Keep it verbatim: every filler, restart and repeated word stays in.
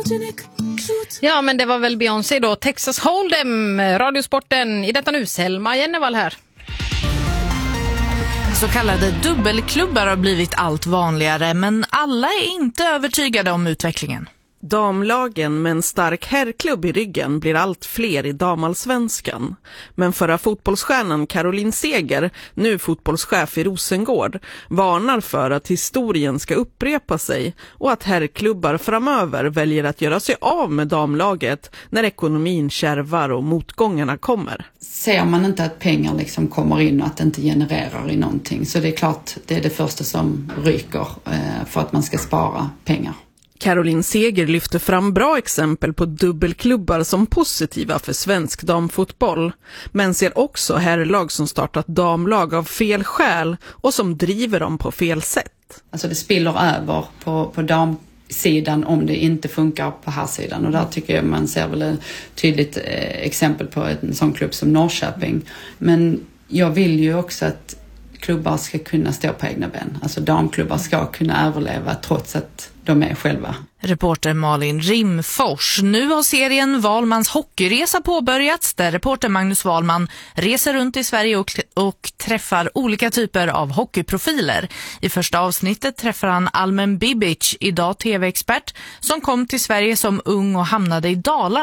Ja, men det var väl Beyoncé då. Texas Hold'em, Radiosporten. I detta nu, Selma Jennevall här. Så kallade dubbelklubbar har blivit allt vanligare, men alla är inte övertygade om utvecklingen. Damlagen med en stark herrklubb i ryggen blir allt fler i damallsvenskan. Men förra fotbollsstjärnan Caroline Seger, nu fotbollschef i Rosengård, varnar för att historien ska upprepa sig och att herrklubbar framöver väljer att göra sig av med damlaget när ekonomin kärvar och motgångarna kommer. Ser man inte att pengar liksom kommer in och att det inte genererar i någonting, så det är klart det är det första som ryker för att man ska spara pengar. Caroline Seger lyfter fram bra exempel på dubbelklubbar som positiva för svensk damfotboll, men ser också herrlag som startat damlag av fel skäl och som driver dem på fel sätt. Alltså det spiller över på, på damsidan om det inte funkar på här sidan, och där tycker jag man ser väl ett tydligt eh, exempel på en sån klubb som Norrköping. Men jag vill ju också att klubbar ska kunna stå på egna ben. Alltså damklubbar ska kunna överleva trots att de är själva. Reporter Malin Rimfors. Nu har serien Wahlmans hockeyresa påbörjats, där reporter Magnus Wahlman reser runt i Sverige och, och träffar olika typer av hockeyprofiler. I första avsnittet träffar han Almen Bibic, idag tv-expert, som kom till Sverige som ung och hamnade i Dalarna